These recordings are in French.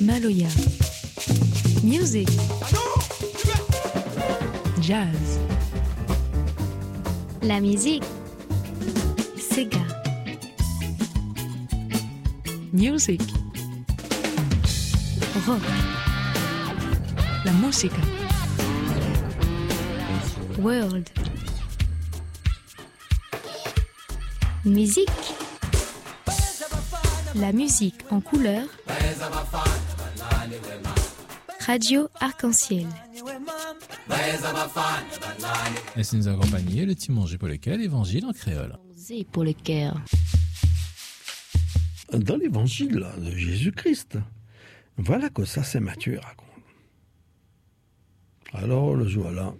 Maloya. Music. Jazz. La musique. Sega. Music. Rock. La música. World. Musique. La musique en couleur. Radio Arc-en-Ciel. Et c'est nous accompagner le petit manger pour lequel évangile en créole. C'est pour le cœur. Dans l'évangile là, de Jésus-Christ, voilà que ça c'est Matthieu raconte. Alors le jour-là,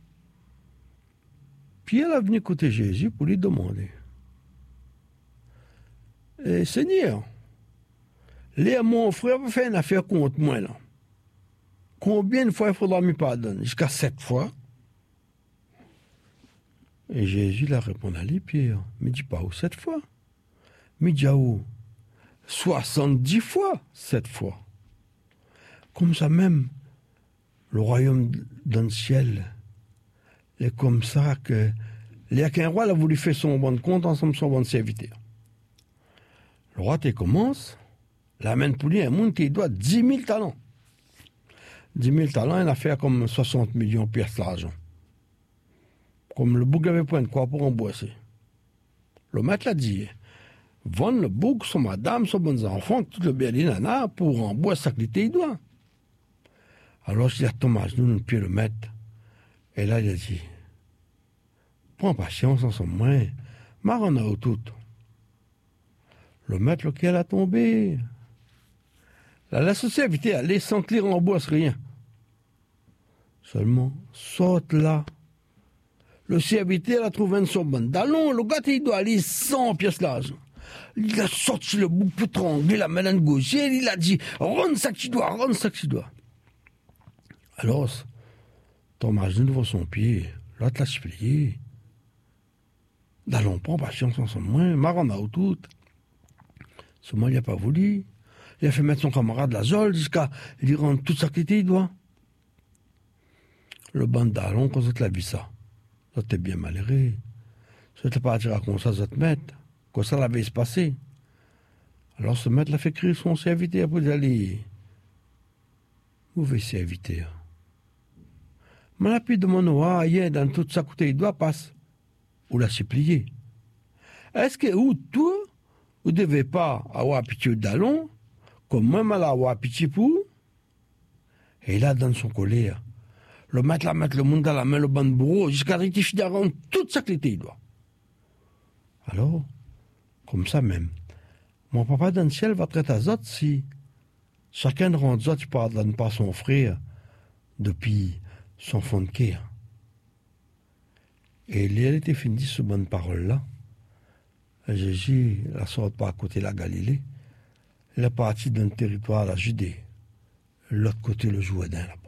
Pierre est venu écouter Jésus pour lui demander: Seigneur, mon frère va faire une affaire contre moi là. Combien de fois il faudra me pardonner? Jusqu'à 7 fois. Et Jésus l'a répondu à lui, Pierre, mais dis pas où 7 fois. Mais dis où 70 fois 7 fois. Comme ça même, le royaume dans le ciel est comme ça que qu'un roi a voulu faire son bon compte ensemble son bon serviteur. Le roi te commence, l'amène pour lui un monde qui doit 10 000 talents. 10 000 talents, il a fait comme 60 millions de pièces d'argent. Comme le bouc avait point de quoi pour rembourser. Le maître l'a dit: vendre le bouc, son madame, son bons enfants, tout le bien des nanas pour rembourser sa qualité, il doit. Alors, il a tombé à genoux, puis le maître. Et là, il a dit: prends patience, ensemble, moi, marre au tout. Le maître, lequel a tombé. La société allait sans qu'il rembourse rien. Seulement, saute là. Le serviteur a trouvé une somme bonne. D'allons, le gars, il doit aller 100 pièces d'argent. Il a sorti le bout pour trangler la main gauche et il a dit: rends ça que tu dois, rends ça que tu dois. Alors, Thomas devant son pied, l'autre l'a supplié. D'allons, prends patience ensemble, moi, marre en tout. Seulement, il n'a pas voulu. Il a fait mettre son camarade la zole jusqu'à lui rendre toute sa qualité, il doit. Le banc d'allons, quand ça te l'a vu ça, ça t'est bien malheureux. Ça t'est pas à dire comme ça te mettre, quand ça l'avait se passer. Alors ce maître l'a fait crier son serviteur pour dire: allez, mauvais serviteur. Mais la pluie de mon oie, hier, dans toute sa côté, il doit passer. Ou l'a supplié. Est-ce que ou toi, vous ne devez pas avoir pitié d'allons, comme moi, mal avoir pitié pour? Et là, dans son colère, le maître la mettre le monde dans la main, le banc de bourreau, jusqu'à rectifier d'argent toute sa qualité, il doit. Alors, comme ça même, mon papa dans le ciel va traiter à Zot si chacun de rend Zot, il pardonne pas son frère depuis son fond de cœur. Et il était fini ce bonne parole-là. Jésus la sort pas à côté de la Galilée. Il est parti d'un territoire à la Judée. L'autre côté, le Jourdain, là-bas.